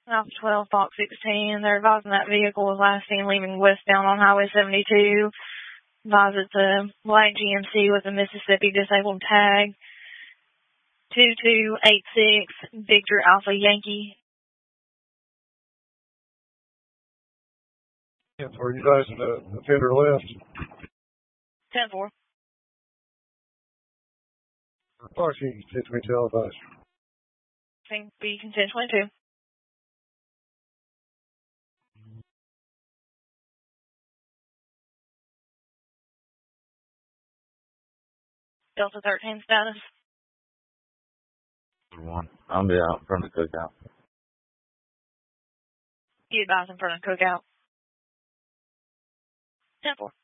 Alpha 12, Fox 16. They're advising that vehicle was last seen leaving westbound on Highway 72. Advise it's a black GMC with a Mississippi disabled tag. 2286 Victor Alpha Yankee. Yeah, for you guys, the offender left. 10-4. Fox 10-20 televised. Think Beacon 1022. Delta 13 status. 1. I'll be out in front of the cookout. You advise in front of Cookout. 10-4.